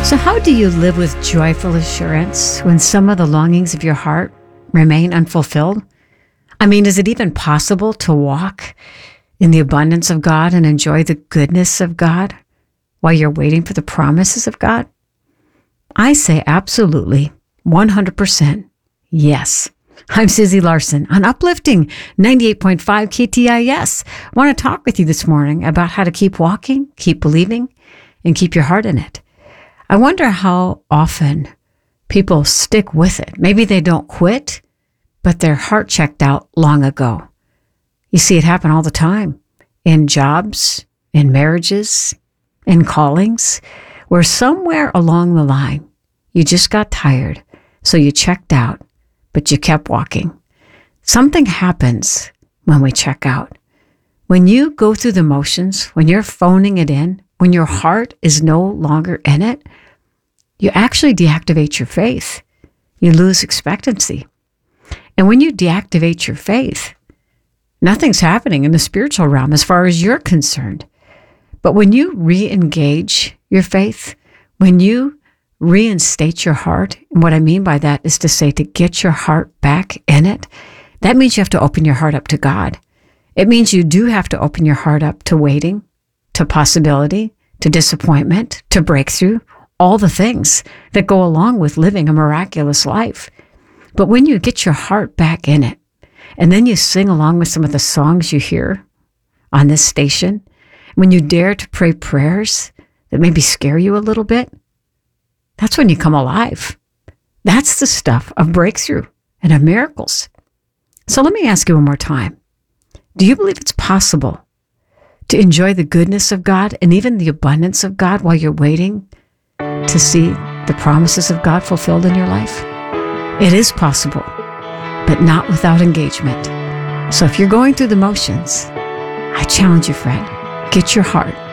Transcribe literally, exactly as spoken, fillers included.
So how do you live with joyful assurance when some of the longings of your heart remain unfulfilled? I mean, is it even possible to walk in the abundance of God and enjoy the goodness of God while you're waiting for the promises of God? I say absolutely, one hundred percent, yes. I'm Susie Larson on Uplifting ninety-eight point five K T I S. I want to talk with you this morning about how to keep walking, keep believing, and keep your heart in it. I wonder how often people stick with it. Maybe they don't quit, but their heart checked out long ago. You see it happen all the time in jobs, in marriages, in callings, where somewhere along the line, you just got tired, so you checked out, but you kept walking. Something happens when we check out. When you go through the motions, when you're phoning it in, when your heart is no longer in it, you actually deactivate your faith. You lose expectancy. And when you deactivate your faith, nothing's happening in the spiritual realm as far as you're concerned. But when you re-engage your faith, when you reinstate your heart, and what I mean by that is to say to get your heart back in it, that means you have to open your heart up to God. It means you do have to open your heart up to waiting, to possibility, to disappointment, to breakthrough, all the things that go along with living a miraculous life. But when you get your heart back in it, and then you sing along with some of the songs you hear on this station, when you dare to pray prayers that maybe scare you a little bit, that's when you come alive. That's the stuff of breakthrough and of miracles. So let me ask you one more time. Do you believe it's possible to enjoy the goodness of God and even the abundance of God while you're waiting to see the promises of God fulfilled in your life? It is possible, but not without engagement. So if you're going through the motions, I challenge you, friend, get your heart